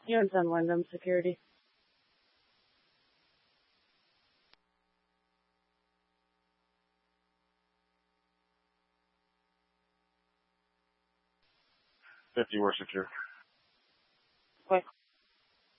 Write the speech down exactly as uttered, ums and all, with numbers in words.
You're in Sun Wyndham Security. fifty, we're secure. Okay.